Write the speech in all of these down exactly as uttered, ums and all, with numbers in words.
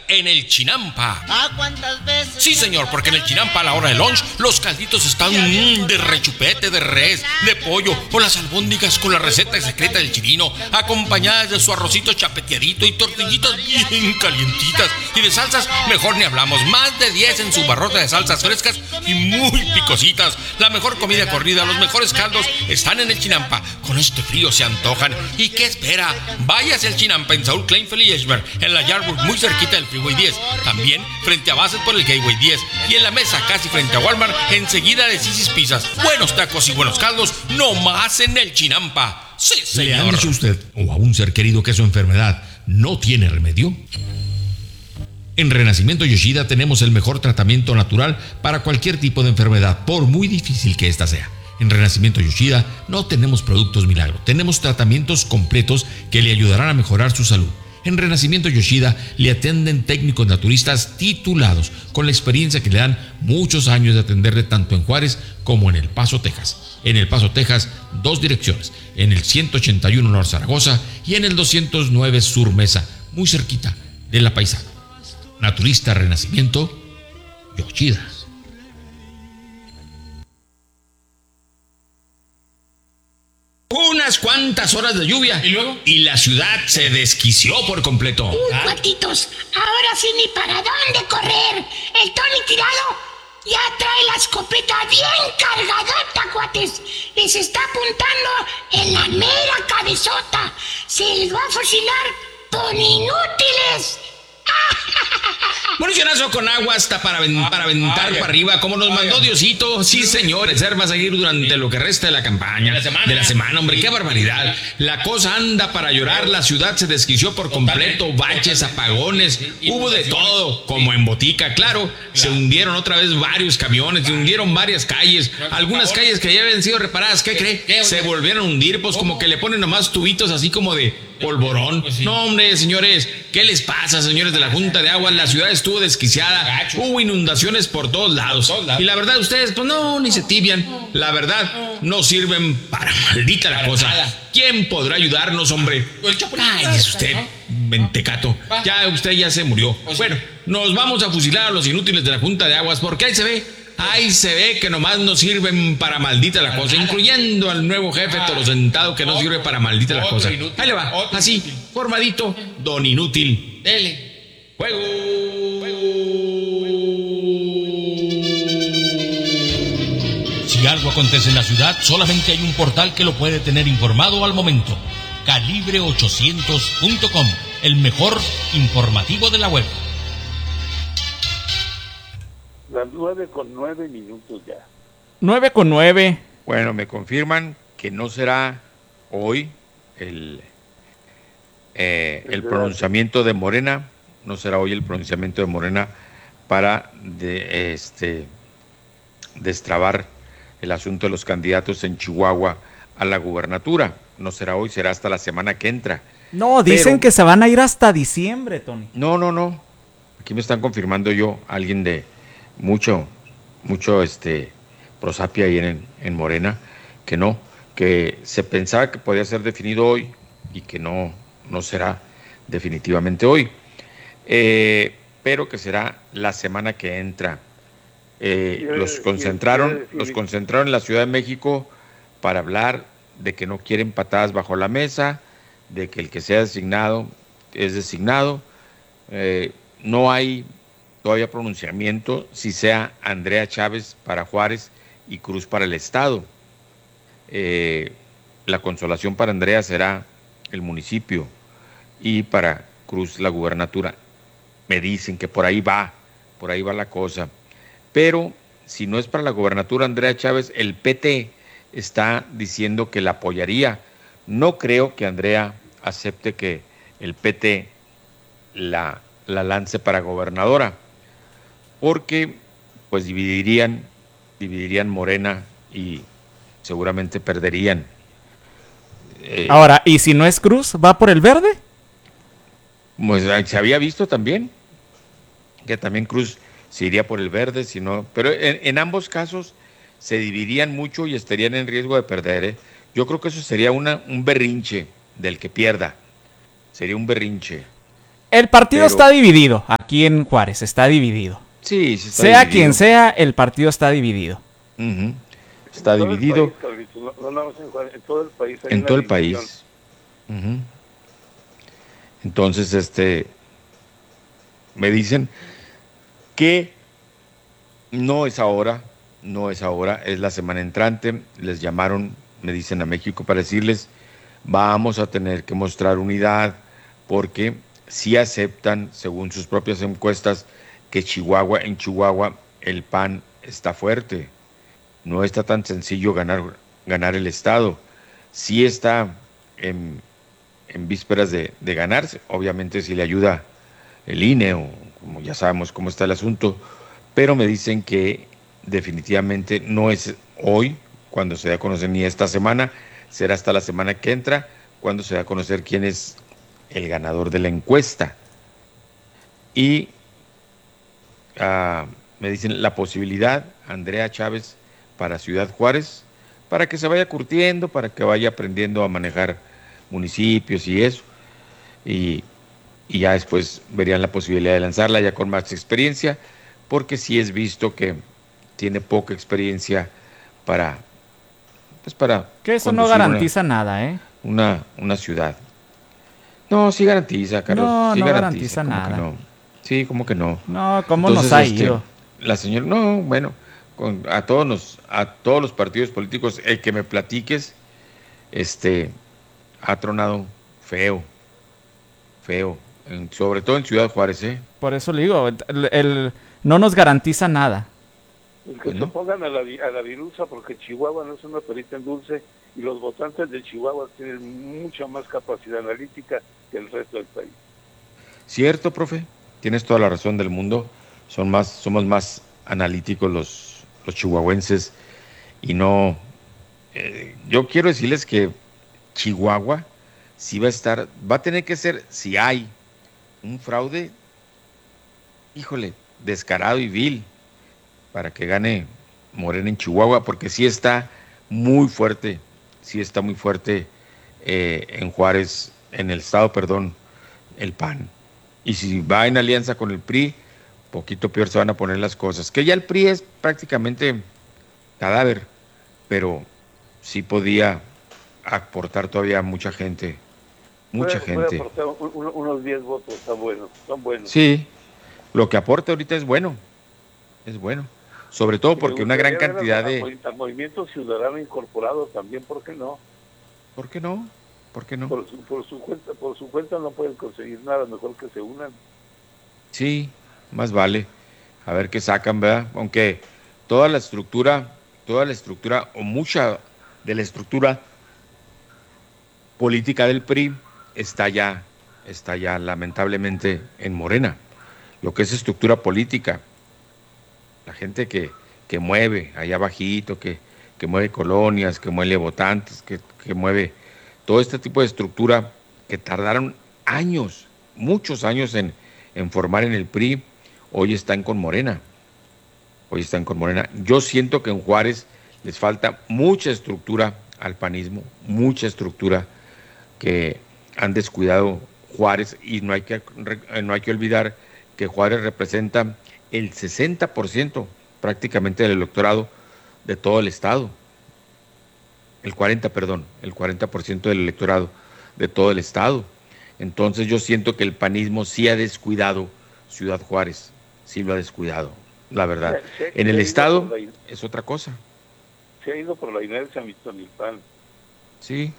en el Chinampa. ¿Ah, cuántas veces? Sí, señor, porque en el Chinampa a la hora de lunch los calditos están mmm, de rechupete, de res, de pollo o las albóndigas con la receta secreta del chilino, acompañadas de su arrocito chapeteadito y tortillitas bien calientitas. Y de salsas, mejor ni hablamos. Más de diez en su barrota de salsas frescas y muy picositas. La mejor comida corrida, los mejores caldos están en el Chinampa. Con este frío se antojan. ¿Y qué espera? Váyase al Chinampa en Saúl Kleinfeld y Eschberg, en la Yardwood, muy cerquita del Freeway diez. También frente a Bassett por el Gateway diez. Y en la mesa, casi frente a Walmart, enseguida de Sisi's Pizzas. Buenos tacos y buenos caldos, no más en el Chinampa. Sí, señor. ¿Le han dicho usted o a un ser querido que su enfermedad no tiene remedio? En Renacimiento Yoshida tenemos el mejor tratamiento natural para cualquier tipo de enfermedad, por muy difícil que ésta sea. En Renacimiento Yoshida no tenemos productos milagro, tenemos tratamientos completos que le ayudarán a mejorar su salud. En Renacimiento Yoshida le atienden técnicos naturistas titulados, con la experiencia que le dan muchos años de atenderle tanto en Juárez como en El Paso, Texas. En El Paso, Texas, dos direcciones, en el ciento ochenta y uno Norte Zaragoza y en el doscientos nueve Sur Mesa, muy cerquita de La Paisana. Naturista Renacimiento Yoshida. Unas cuantas horas de lluvia ¿Y luego? y la ciudad se desquició por completo. Uy, cuatitos, ahora sí ni para dónde correr. El Tony tirado ya trae la escopeta bien cargadota, cuates. Les está apuntando en la mera cabezota. Se les va a fusilar con inútiles. Municionazo con agua hasta para, ven, para aventar para arriba, como nos mandó Diosito. Sí, señor, va a seguir durante lo que resta de la campaña, de la semana, de la semana hombre, qué barbaridad. La cosa anda para llorar, la ciudad se desquició por completo, baches, apagones, hubo de todo, como en Botica, claro. Se hundieron otra vez varios camiones, se hundieron varias calles, algunas calles que ya habían sido reparadas, ¿qué cree? Se volvieron a hundir, pues como que le ponen nomás tubitos así como de polvorón. No, hombre, señores, ¿qué les pasa, señores de la Junta de Agua? La ciudad estuvo desquiciada, hubo inundaciones por todos lados. Y la verdad, ustedes, pues no, ni se tibian. La verdad, no sirven para maldita la cosa. ¿Quién podrá ayudarnos, hombre? Ay, es usted, mentecato. Ya usted ya se murió. Bueno, nos vamos a fusilar a los inútiles de la Junta de Aguas, porque ahí se ve. Ahí se ve que nomás no sirven para maldita la cosa, incluyendo al nuevo jefe torosentado que no sirve para maldita la cosa. Ahí le va, así, formadito, don Inútil. Dele. Juego. Si algo acontece en la ciudad, solamente hay un portal que lo puede tener informado al momento. Calibre ochocientos punto com, el mejor informativo de la web. Las nueve con nueve minutos ya. Nueve con nueve. Bueno, me confirman que no será hoy el, eh, el pronunciamiento de Morena, no será hoy el pronunciamiento de Morena para de, este, destrabar el asunto de los candidatos en Chihuahua a la gubernatura. No será hoy, será hasta la semana que entra. No, dicen Pero, que se van a ir hasta diciembre, Tony. No, no, no. Aquí me están confirmando yo, alguien de mucho, mucho este prosapia ahí en, en Morena, que no, que se pensaba que podía ser definido hoy y que no, no será definitivamente hoy, eh, pero que será la semana que entra. Eh, los concentraron, los concentraron en la Ciudad de México para hablar de que no quieren patadas bajo la mesa, de que el que sea designado es designado. Eh, no hay todavía pronunciamiento si sea Andrea Chávez para Juárez y Cruz para el Estado. Eh, la consolación para Andrea será el municipio y para Cruz la gubernatura. Me dicen que por ahí va, por ahí va la cosa. Pero si no es para la gubernatura Andrea Chávez, el P T está diciendo que la apoyaría. No creo que Andrea acepte que el P T la, la lance para gobernadora, porque pues dividirían, dividirían Morena y seguramente perderían. Eh, Ahora, ¿y si no es Cruz, va por el verde? Pues se había visto también, que también Cruz se iría por el verde, si no, pero en, en ambos casos se dividirían mucho y estarían en riesgo de perder, ¿eh? Yo creo que eso sería una, un berrinche del que pierda, sería un berrinche. El partido Pero- está dividido. Aquí en Juárez está dividido. Sí, sí está Sea dividido. quien sea, el partido está dividido. Ujú. Está En todo el dividido país, Carlitos, no, no nada más en Juárez, en todo el país. hay en una todo el división. país. Ujú. Entonces, este, me dicen que no es ahora, no es ahora, es la semana entrante. Les llamaron, me dicen, a México para decirles, vamos a tener que mostrar unidad porque sí aceptan, según sus propias encuestas, que Chihuahua, en Chihuahua el P A N está fuerte. No está tan sencillo ganar, ganar el Estado. Sí está en, en vísperas de, de ganarse. Obviamente si le ayuda el I N E, o como ya sabemos cómo está el asunto, pero me dicen que definitivamente no es hoy cuando se da a conocer, ni esta semana, será hasta la semana que entra, cuando se da a conocer quién es el ganador de la encuesta. Y ah, me dicen la posibilidad, Andrea Chávez para Ciudad Juárez, para que se vaya curtiendo, para que vaya aprendiendo a manejar municipios y eso. Y, y ya después verían la posibilidad de lanzarla ya con más experiencia, porque sí es visto que tiene poca experiencia para, pues para Que eso no conducir una- garantiza nada, ¿eh? una, una ciudad. No, sí garantiza, Carlos. No, sí no garantiza ¿cómo que nada. no? Sí, como que no. No, ¿cómo Entonces, nos ha este, ido? La señora, no, bueno, con, a todos los, a todos los partidos políticos, el que me platiques, este, ha tronado feo, feo, en- sobre todo en Ciudad Juárez, ¿eh? Por eso le digo, el, el- no nos garantiza nada. El que Pues se no. pongan a la, vi- a la virusa porque Chihuahua no es una perita en dulce y los votantes de Chihuahua tienen mucha más capacidad analítica que el resto del país. Cierto, profe, tienes toda la razón del mundo. Son más, somos más analíticos los, los chihuahuenses y no. eh, yo quiero decirles que Chihuahua sí va a estar, va a tener que ser, si hay un fraude, híjole, descarado y vil, para que gane Morena en Chihuahua, porque sí está muy fuerte, sí está muy fuerte eh, en Juárez, en el estado, perdón, el P A N. Y si va en alianza con el P R I, poquito peor se van a poner las cosas. Que ya el P R I es prácticamente cadáver, pero sí podía aportar todavía mucha gente, mucha Puede- puede gente. aportar un- un- unos diez votos, está bueno, son buenos. Sí, lo que aporta ahorita es bueno, es bueno. Sobre todo porque una gran Me gustaría cantidad ver al- de... al Movimiento Ciudadano incorporado también, ¿por qué no? ¿Por qué no? ¿Por qué no? Por su, por su cuenta, por su cuenta no pueden conseguir nada, mejor que se unan. Sí, más vale. A ver qué sacan, ¿verdad? Aunque toda la estructura, toda la estructura, o mucha de la estructura política del P R I está ya, está ya lamentablemente en Morena. Lo que es estructura política, la gente que, que mueve allá abajito, que, que mueve colonias, que mueve votantes, que, que mueve todo este tipo de estructura que tardaron años, muchos años en, en formar en el P R I, hoy están con Morena. Hoy están con Morena. Yo siento que en Juárez les falta mucha estructura al panismo, mucha estructura que han descuidado Juárez, y no hay que, no hay que olvidar que Juárez representa el sesenta por ciento prácticamente del electorado de todo el estado. El cuarenta, perdón, el cuarenta por ciento del electorado de todo el estado. Entonces yo siento que el panismo sí ha descuidado Ciudad Juárez, sí lo ha descuidado, la verdad. Se- se- En se el ha ido estado por la- es otra cosa, Se ha ido por la inercia Mixtonilpan. sí.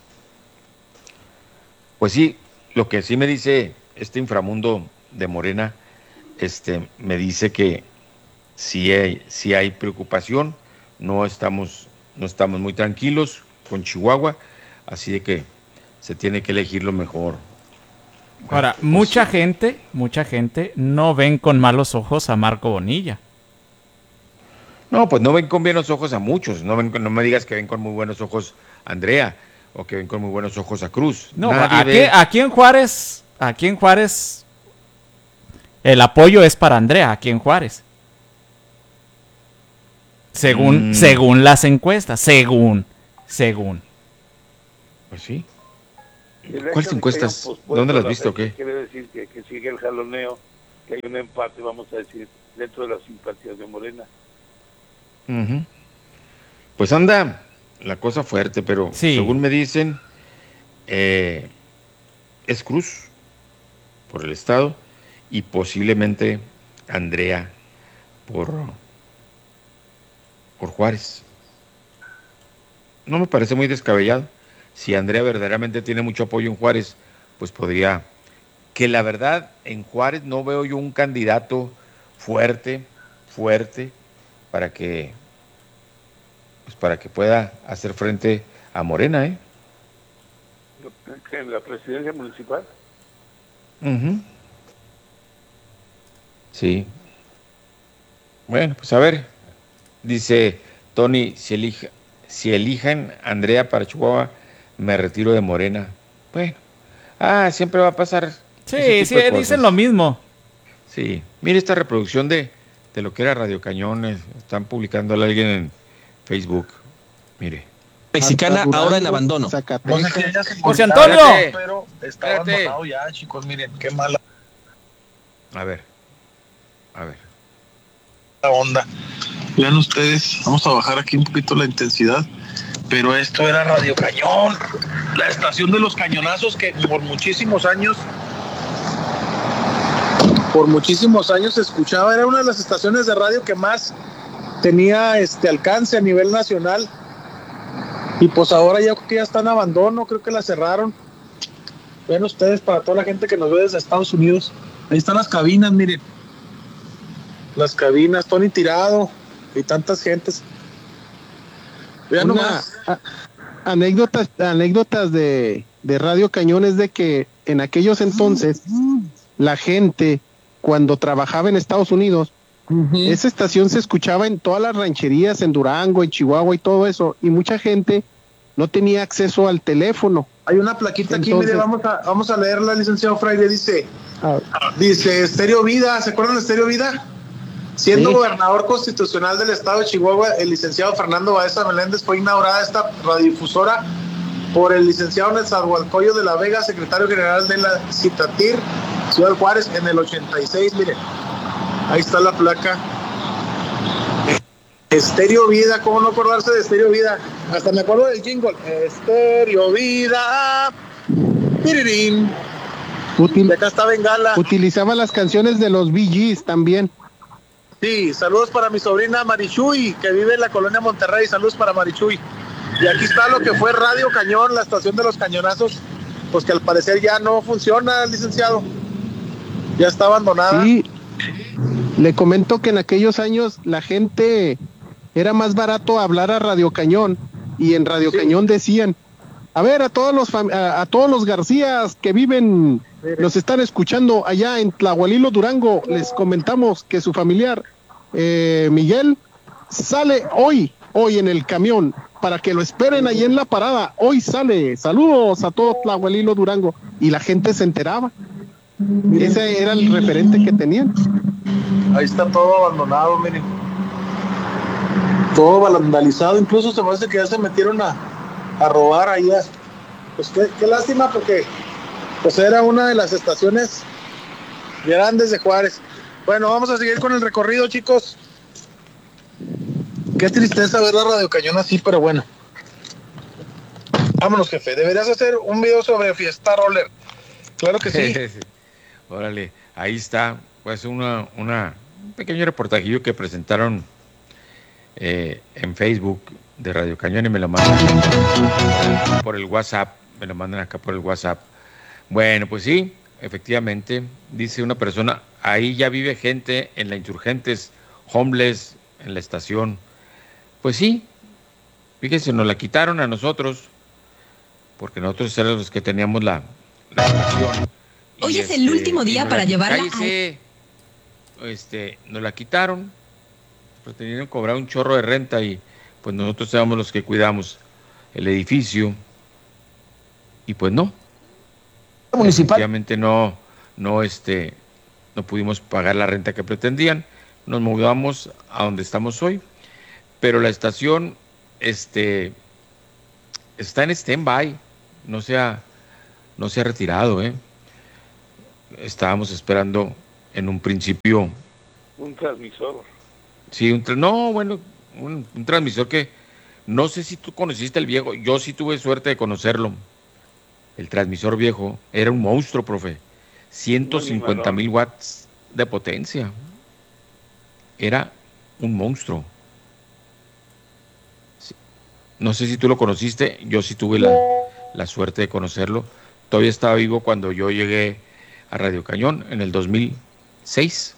Pues sí, lo que sí me dice este inframundo de Morena, este, me dice que sí hay, sí hay preocupación, no estamos, no estamos muy tranquilos con Chihuahua, así de que se tiene que elegir lo mejor. Ahora, Pues mucha sí. gente, mucha gente no ven con malos ojos a Marco Bonilla. No, pues no ven con buenos ojos a muchos, no, ven, con- no me digas que ven con muy buenos ojos a Andrea, o que ven con muy buenos ojos a Cruz. No, Nadie aquí, ve- aquí en Juárez, aquí en Juárez, el apoyo es para Andrea, aquí en Juárez. Según, Mm. según las encuestas, según, según. Pues sí. ¿Cuáles encuestas? ¿Dónde las has visto o qué? Quiere decir que, que sigue el jaloneo, que hay un empate, vamos a decir, dentro de las simpatías de Morena. Uh-huh. Pues anda la cosa fuerte, pero sí. Según me dicen, eh, es Cruz por el estado y posiblemente Andrea por, por Juárez. No me parece muy descabellado. Si Andrea verdaderamente tiene mucho apoyo en Juárez, pues podría... Que la verdad, en Juárez no veo yo un candidato fuerte, fuerte, para que, pues para que pueda hacer frente a Morena, ¿eh? ¿En la presidencia municipal? Uh-huh. Sí. Bueno, pues a ver, dice Tony, si, elija, si elijan Andrea para Chihuahua, me retiro de Morena. Bueno, ah, siempre va a pasar. Sí, sí, dicen lo mismo. Sí, mire esta reproducción de, de lo que era Radio Cañón, están publicando a alguien en Facebook, mire. Mexicana ahora en abandono. José Antonio. Pero está abandonado ya, chicos, miren, qué mala. A ver, a ver. La onda. Vean ustedes, vamos a bajar aquí un poquito la intensidad, pero esto era Radio Cañón, la estación de los cañonazos que por muchísimos años, por muchísimos años se escuchaba, era una de las estaciones de radio que más tenía este alcance a nivel nacional. Y pues ahora ya creo que ya está en abandono, creo que la cerraron. Vean ustedes, para toda la gente que nos ve desde Estados Unidos, ahí están las cabinas, miren. Las cabinas, Tony Tirado y tantas gentes. Vean Una, nomás. A, anécdotas, anécdotas de, de Radio Cañón es de que en aquellos entonces la gente, cuando trabajaba en Estados Unidos, uh-huh. esa estación se escuchaba en todas las rancherías, en Durango, en Chihuahua y todo eso, y mucha gente no tenía acceso al teléfono. Hay una plaquita Entonces, aquí, mire, vamos a, vamos a leerla, licenciado Fraile, dice, dice, Estéreo Vida, ¿se acuerdan de Estéreo Vida? Siendo sí. gobernador constitucional del estado de Chihuahua, el licenciado Fernando Baeza Meléndez, fue inaugurada esta radiodifusora por el licenciado Nezahualcóyotl de la Vega, secretario general de la Citatir, Ciudad Juárez, en el ochenta y seis, miren, ahí está la placa. Estéreo Vida, ¿cómo no acordarse de Estéreo Vida? Hasta me acuerdo del jingle. Estéreo Vida. Pirirín. Util- de acá está Bengala. Utilizaba las canciones de los Bee Gees también. Sí, saludos para mi sobrina Marichuy, que vive en la colonia Monterrey. Saludos para Marichuy. Y aquí está lo que fue Radio Cañón, la estación de los cañonazos, pues que al parecer ya no funciona, licenciado. Ya está abandonada. Sí, le comento que en aquellos años la gente... Era más barato hablar a Radio Cañón y en Radio sí. Cañón decían, a ver, a todos los fam- a, a todos los Garcías que viven, nos están escuchando allá en Tlahualilo, Durango, les comentamos que su familiar eh, Miguel sale hoy, hoy en el camión, para que lo esperen ahí en la parada, hoy sale, saludos a todo Tlahualilo, Durango, y la gente se enteraba. Ese era el referente que tenían. Ahí está todo abandonado, miren. Todo vandalizado, incluso se me hace que ya se metieron a, a robar ahí. A, pues qué, qué lástima, porque pues era una de las estaciones grandes de Juárez. Bueno, vamos a seguir con el recorrido, chicos. Qué tristeza ver la Radio Cañón así, pero bueno. Vámonos, jefe. Deberías hacer un video sobre Fiesta Roller. Claro que sí. Órale, ahí está, pues una, una, un pequeño reportajillo que presentaron Eh, en Facebook de Radio Cañón y me lo mandan por el WhatsApp, me lo mandan acá por el WhatsApp. Bueno, pues sí, efectivamente, dice una persona, ahí ya vive gente en la Insurgentes, homeless en la estación. Pues sí, fíjense, nos la quitaron a nosotros, porque nosotros éramos los que teníamos la, la estación. Hoy es este, el último día para la, llevarla cállese, a... este, nos la quitaron. Pero tenían que cobrar un chorro de renta y pues nosotros éramos los que cuidamos el edificio y pues no, efectivamente no, no este, no pudimos pagar la renta que pretendían, nos mudamos a donde estamos hoy, pero la estación este, está en stand-by, no se ha, no se ha retirado, ¿eh? Estábamos esperando en un principio... Un transmisor. Sí, un tra- no, bueno, un, un transmisor que no sé si tú conociste el viejo, yo sí tuve suerte de conocerlo. El transmisor viejo era un monstruo, profe. ciento cincuenta mil watts de potencia. Era un monstruo. Sí. No sé si tú lo conociste, yo sí tuve la, la suerte de conocerlo. Todavía estaba vivo cuando yo llegué a Radio Cañón en el dos mil seis.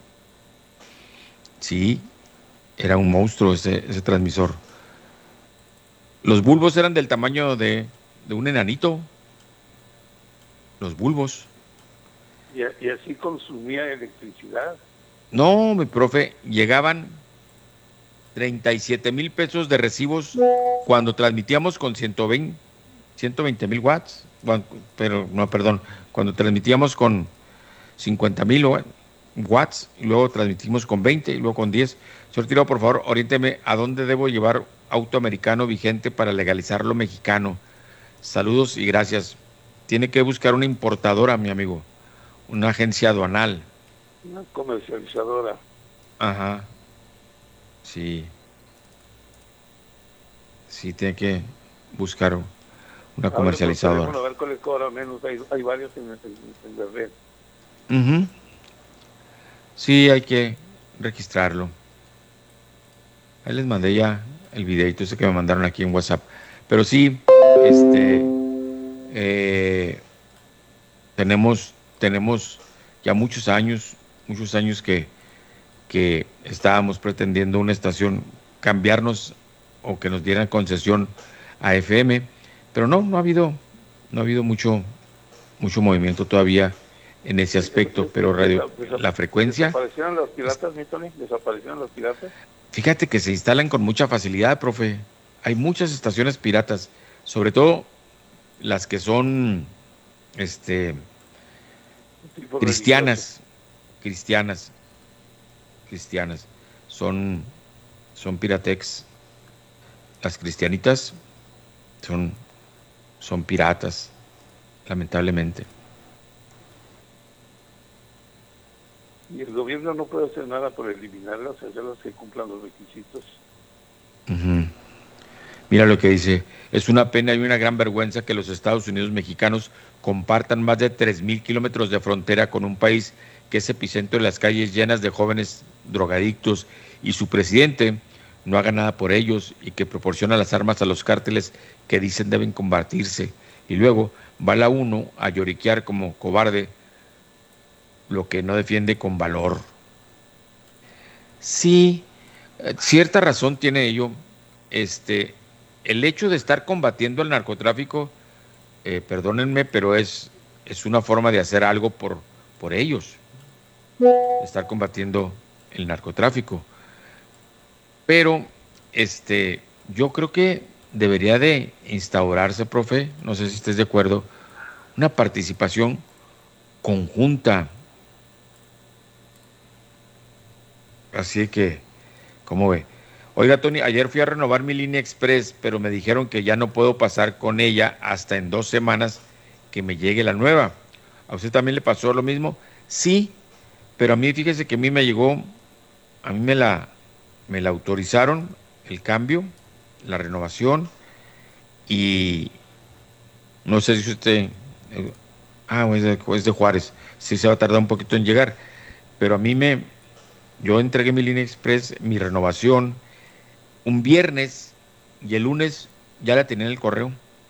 Sí, era un monstruo ese, ese transmisor. Los bulbos eran del tamaño de, de un enanito. Los bulbos. Y, y así consumía electricidad. No, mi profe, llegaban treinta y siete mil pesos de recibos cuando transmitíamos con ciento veinte mil watts. Pero, no, perdón, cuando transmitíamos con cincuenta mil watts y luego transmitimos con veinte y luego con diez. Señor Tirado, por favor, oriénteme a dónde debo llevar auto americano vigente para legalizar lo mexicano. Saludos y gracias. Tiene que buscar una importadora, mi amigo, una agencia aduanal. Una comercializadora. Ajá. Sí. Sí, tiene que buscar una comercializadora. A ver cuál es cobra menos. Hay, hay varios en, en, en la red. Uh-huh. Sí, hay que registrarlo. Ahí les mandé ya el videito ese que me mandaron aquí en WhatsApp. Pero sí, este, eh, tenemos, tenemos ya muchos años, muchos años que, que estábamos pretendiendo una estación, cambiarnos o que nos dieran concesión a F M, pero no, no ha habido, no ha habido mucho, mucho movimiento todavía en ese aspecto, pero radio, la frecuencia... ¿Desaparecieron los piratas, mi Tony? ¿Desaparecieron los piratas? Fíjate que se instalan con mucha facilidad, profe. Hay muchas estaciones piratas, sobre todo las que son este cristianas, cristianas, cristianas. Son, son piratex. Las cristianitas son, son piratas, lamentablemente. Y el gobierno no puede hacer nada por eliminarlas, hacerlas que cumplan los requisitos. Uh-huh. Mira lo que dice: es una pena y una gran vergüenza que los Estados Unidos mexicanos compartan más de tres mil kilómetros de frontera con un país que es epicentro de las calles llenas de jóvenes drogadictos y su presidente no haga nada por ellos y que proporciona las armas a los cárteles que dicen deben combatirse, y luego va la uno a lloriquear como cobarde lo que no defiende con valor. Sí, cierta razón tiene ello. Este, el hecho de estar combatiendo el narcotráfico, eh, perdónenme, pero es, es una forma de hacer algo por, por ellos, estar combatiendo el narcotráfico. Pero este, yo creo que debería de instaurarse, profe, no sé si estés de acuerdo, una participación conjunta. Así que, ¿cómo ve? Oiga, Tony, ayer fui a renovar mi línea express, pero me dijeron que ya no puedo pasar con ella hasta en dos semanas que me llegue la nueva. ¿A usted también le pasó lo mismo? Sí, pero a mí, fíjese que a mí me llegó, a mí me la, me la autorizaron, el cambio, la renovación, y no sé si usted, eh, ah, es de, es de Juárez, sí se va a tardar un poquito en llegar, pero a mí me... Yo entregué mi línea express, mi renovación, un viernes, y el lunes ya la tenía en el correo.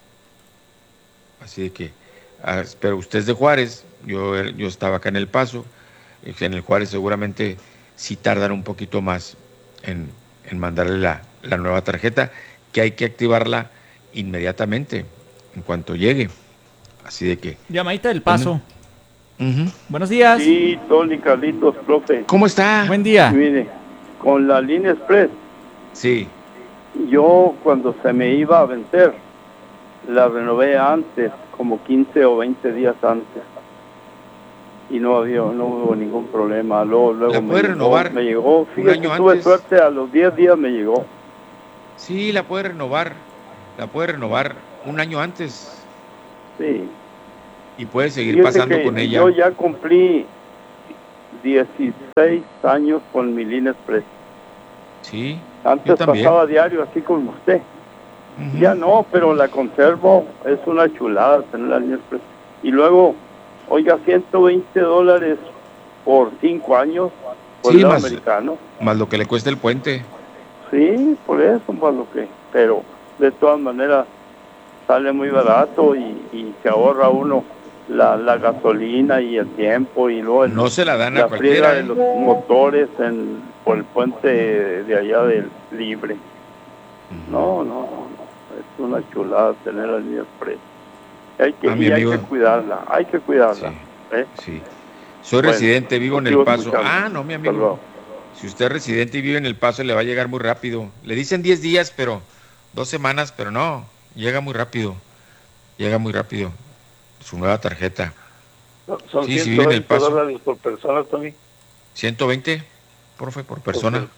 Así que, ah, pero usted es de Juárez, yo, yo estaba acá en El Paso, en el Juárez seguramente sí tardan un poquito más en, en mandarle la, la nueva tarjeta, que hay que activarla inmediatamente, en cuanto llegue. Así de que... Llamadita del Paso. Bueno, Uh-huh. Buenos días. Sí, Tony, Carlitos, profe. ¿Cómo está? Buen día. Mire, con la línea express. Sí. Yo cuando se me iba a vencer, la renové antes, como quince o veinte días antes. Y no había, no hubo ningún problema. Luego, luego ¿La me puede llegó, renovar? Me llegó, fíjate, un año tuve antes. suerte, a los diez días me llegó. Sí, la puede renovar. La puede renovar un año antes. Sí. y puedes seguir Fíjese pasando que con ella. Yo ya cumplí dieciséis años con mi línea express. Sí, Antes yo también. pasaba diario así como usted. Ujú. Ya no, pero la conservo. Es una chulada tener la línea express. Y luego, oiga, ciento veinte dólares por cinco años por Sí, el lado más- americano. Más lo que le cuesta el puente. Sí, por eso, más lo que. Pero de todas maneras sale muy barato y, y se ahorra uno la, la gasolina y el tiempo y luego el, No se la dan a la cualquiera, friega de ¿eh? los motores en, por el puente de, de allá del Libre. No, no, no, no. Es una chulada tener la línea express. Hay que, Ah, mi y hay amigo. que cuidarla, hay que cuidarla. ¿eh? Sí. Soy Bueno, residente, vivo en El sigo Paso. escuchando. Ah, no, mi Hasta luego. amigo. Si usted es residente y vive en El Paso, le va a llegar muy rápido. Le dicen diez días, pero dos semanas, pero no, llega muy rápido. Llega muy rápido. Su nueva tarjeta. Son Sí, sí, vive en El ciento veinte Paso. dólares por persona, Tony. ciento veinte, profe, por persona. Ok.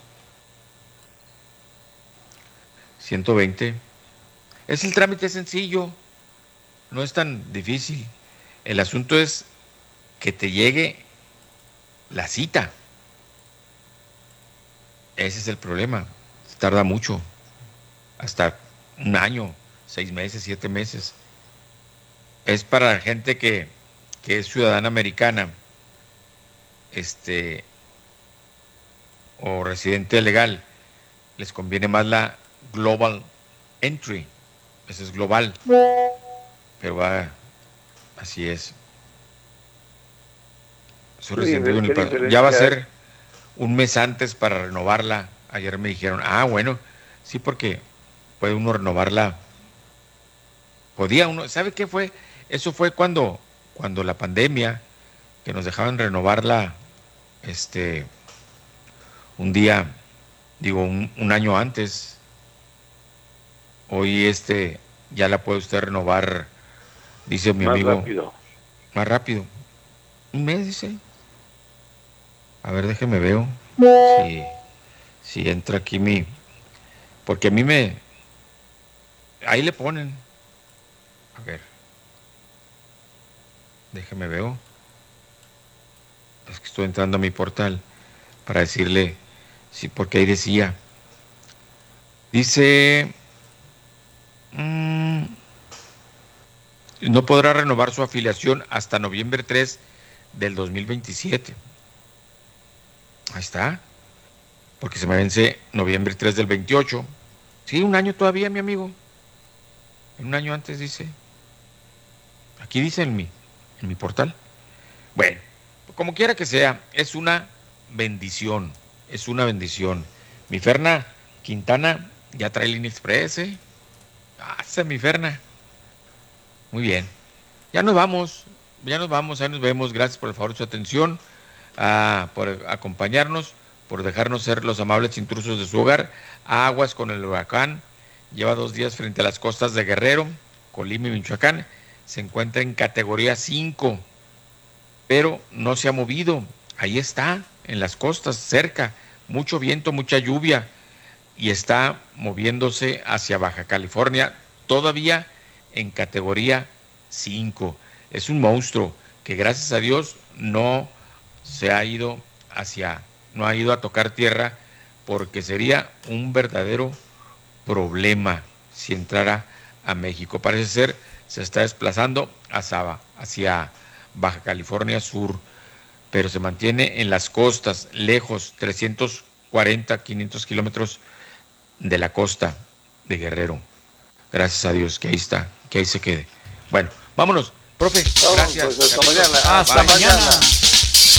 ciento veinte. Es el trámite sencillo. No es tan difícil. El asunto es que te llegue la cita. Ese es el problema. Tarda mucho. Hasta un año, seis meses, siete meses. Es para la gente que, que es ciudadana americana, este, o residente legal. Les conviene más la Global Entry. Ese es global. Pero va, así es. Soy Sí, residente de ¿qué Unipaso. diferencia Ya va a hay? ser un mes antes para renovarla. Ayer me dijeron, ah, bueno, sí, porque puede uno renovarla. Podía uno, ¿sabe qué fue? Eso fue cuando, cuando la pandemia, que nos dejaban renovarla, este, un día, digo, un, un año antes. Hoy, este, ya la puede usted renovar, dice mi Más amigo. rápido. Más rápido. Un mes, dice. A ver, déjeme veo. Si, si entra aquí mi... Porque a mí me... Ahí le ponen. A ver. Déjeme veo. Es que estoy entrando a mi portal para decirle... Sí, porque ahí decía... Dice... mm, no podrá renovar su afiliación hasta noviembre tres del dos mil veintisiete. Ahí está. Porque se me vence noviembre tres del veintiocho. Sí, un año todavía, mi amigo. Un año antes dice. Aquí dice en mi, en mi portal. Bueno, como quiera que sea, es una bendición. Es una bendición. Mi Ferna Quintana ya trae línea express, ¿eh? Ah, esa es mi Ferna. Muy bien. Ya nos vamos. Ya nos vamos. Ahí nos vemos. Gracias por el favor de su atención. Ah, por acompañarnos. Por dejarnos ser los amables intrusos de su hogar. Aguas con el huracán. Lleva dos días frente a las costas de Guerrero, Colima y Michoacán. Se encuentra en categoría cinco. Pero no se ha movido. Ahí está, en las costas, cerca. Mucho viento, mucha lluvia. Y está moviéndose hacia Baja California. Todavía en categoría cinco. Es un monstruo que gracias a Dios no se ha ido hacia, no ha ido a tocar tierra, porque sería un verdadero problema si entrara a México. Parece ser se está desplazando hacia, hacia Baja California Sur, pero se mantiene en las costas, lejos, trescientos cuarenta, quinientos kilómetros de la costa de Guerrero. Gracias a Dios que ahí está, que ahí se quede. Bueno, vámonos, profe. Vamos, Gracias. pues, hasta mañana. Hasta Bye. mañana.